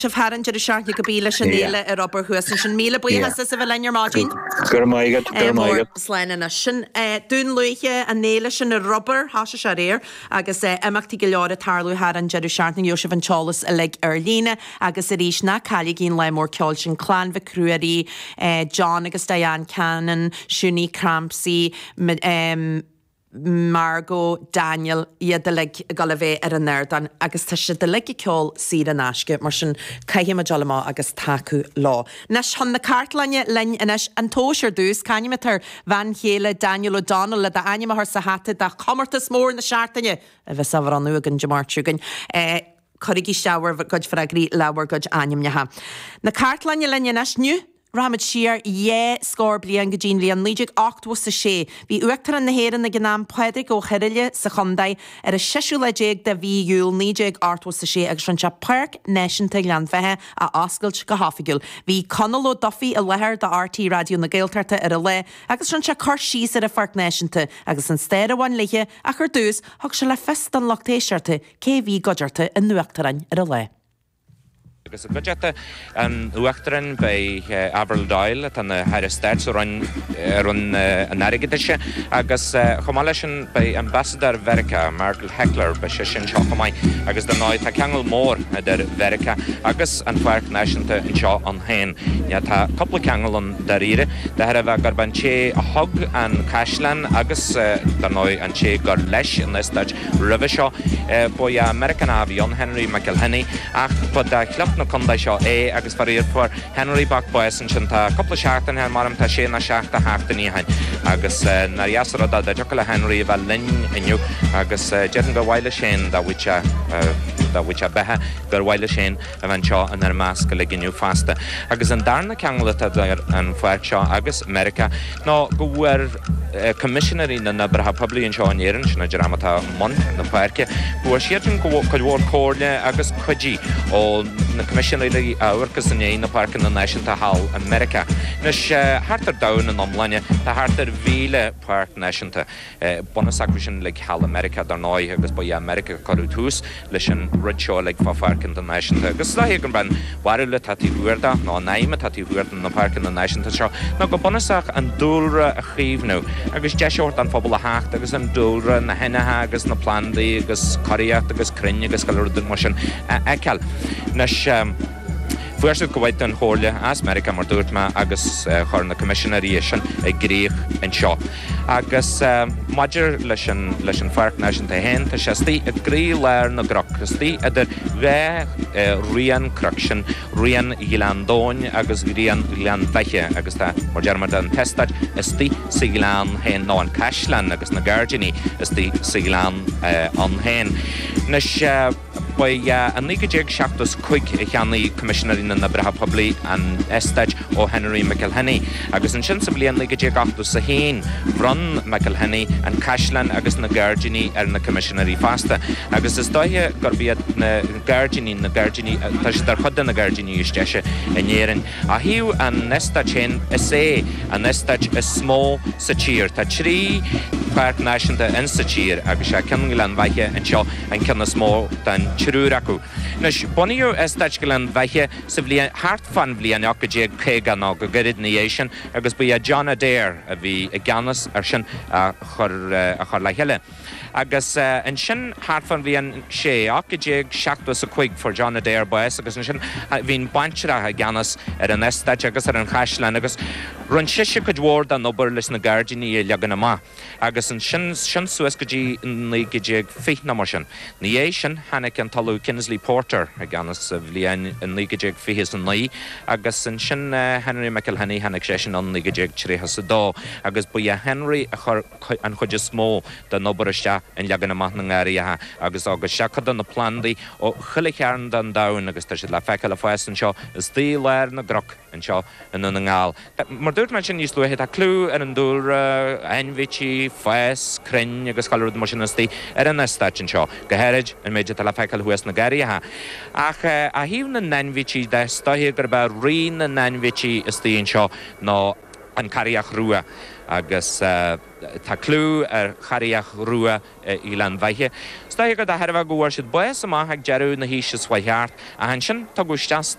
Haran de seaartna go bíle sin néile ar obair chuas sin míle buíthe sa bh lear mágin. Gur maigad. Sleine sin dún luiche a néile sin a Robert háise se réir agus amachtaí go leir a tarlú Haran de seaartna Joseph an Charles a le ar líne agus a rísna caiile gin le mór ceáil sin chlán bh cruaí John agus Diane Cannon, Siúní Crampsey, Margot, Daniel, iad de lig gal bheith ar an nerdan agus tá si de lig i ceol sír an asce mar sin caihí a jalama agus tacu lá. Nes hon na cartlaine lein inis an tóisiir dús caine tar Van Chéile, Daniel O'Donnell le da aine mar sa hatte da commartas mór na seaartaine a bheith sa an nuagan jamartúgan. Corigi seawar god fragri lawar god anim neha. Na cartlaine lein inis nu Ramad Shear, scór blian go dín líon líideag 8 was sa sé. Bhí uachtar an na héireann na gnám poedig ó cheirile sa chundaid ar a 6 leidéag de bhí iúil líideag 8 was sa sé agus ran se Park Nation te gleanfethe a ascailt go hafigiúil. Bhí conal ó dofií a lethir de RT radio na Gaeltarta ar a le agus ran se cur síos ar a Park Nationta agus an stéir amhain leiche a chur dús thug se le fest an lochtéisiirte cé bhí godarta in nuachtarin ar a le. Agus budgeta an uachtarin bei Avril Doyle at an Harristad so run an arigadisha agus chomalashin bei Ambassador Verica Margaret Heckler bei sin chochamai agus the night ta kangel more der Verica agus an Park Nation ta in shaw on hen ya ta couple kangel on darire da had a garbanche a hug and Cashlan agus the night and che garlesh in this that Rivishaw boy American avion Henry McElhenney ach but the club no conda seo agus farir for Henry Buckboys and chanta couple seachtan hen maram ta sé na seachta hachtaní hain agus na yasra da jokala Henry Valin inniu agus jetan go waile shin da which beha gur waile shin avan seo an ar mas go liginiu fasta agus an darna kangla an fuert seo agus America no go wer commissioner in na Braha Public in Sean Yerin na Jaramata Mon na Parke go shetin go war corne agus khoji o na commissioner workers in na park in the National Hall America nes harter down in online ta harter vile Park National bonus acquisition like Hall America der noi agus by America Corutus listen richo like for Park International agus la hegan ban warle tati huerda no naime tati huerda na Park in the National show no go bonus an dulra a chief no agus jeshort an fobal hacht agus an dulra na henna agus na plandi agus Korea agus Krinne agus galur den motion ekal nes Fuerst go wait an Horle as America mar dúirtma agus chur na commissioneration gríoch an seo. Agus Major leis an Park Nation ta hen ta sestí a grí leir na grocrastí idir bheith rian cruction, rian gilandóin agus rian beiche agus ta mar germar an testad istí siglan hen nó an Cashlan agus na Gargini istí siglan an hen. Nes by an nigajig shaftus quick chani commissioner in na Braha Public and Estage o Henry McElhenney agus an shinsabli an nigajig aftus sa hen run McElhenney and Cashlan agus na Gargini na commissionery fasta agus is doie gorbiad na Gargini tash dar chodda na Gargini isteshe en yerin a hiu an Estage hen essay an Estage is small sachir ta tri Park Nation ta en sachir agus kengilan vaihe en sho en kenna small tan Chiruraku. Nes Bonio Estachgalan Vahe Sibli Hart Fan Blian Yakajig Kegan go Gerid Nation, agus be a John Adair a vi a Ganus Arshan a Lahele. Agus and Shin Hart Fan Blian She Akajig Shaktus a Quig for John Adair Boys, agus and Shin Vin Banchra a Ganus at an Estach agus and Hashlan agus Run Shisha could ward and Oberlis na Gargini Yaganama. Agus and Shin Sueskaji in the Gijig Feet Namotion. Niation Hanek and Talu Kinsley Porter Ganus of Lian and Ligajig Fihis and Lee, Agus and Shin Henry McElhenney Hanek Session on Ligajig Trehasado, Agus Buya Henry and Hodgesmo, the Noborasha and Yaganamatan area, Agus August Shakadan the Plandi, or Hillikarn dan down, Agus La Fecal of West and Shaw, is the Lairn a Grok and Shaw and Nunangal. Murdut mention used to hit a clue and Endura, Envici, Fes, Kren, Agus Color of the Motion as the Erenestach and Shaw, Gaherage and Major La Fecal who is Nagaria. Ach, a heven Nanvici, the Stohiger about Reen and Nanvici is the in Shaw, no. an cariach rua agus tá clú ar chariach rua í lean bhaithe. Sta go a herbh gohhair siad buas amach ag dearú na hí is swaheart a hen sin tá gúisteas